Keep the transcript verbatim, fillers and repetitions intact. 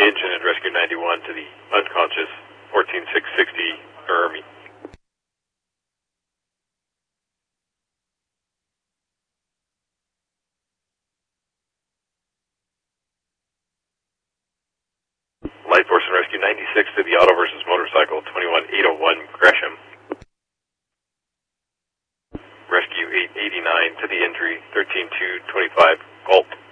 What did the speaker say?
engine and rescue ninety-one to the unconscious fourteen six sixty Army. Light Force and Rescue ninety-six to the Auto versus Motorcycle twenty-one eight oh one Gresham. Rescue eight eighty-nine to the injury thirteen two twenty-five Galt.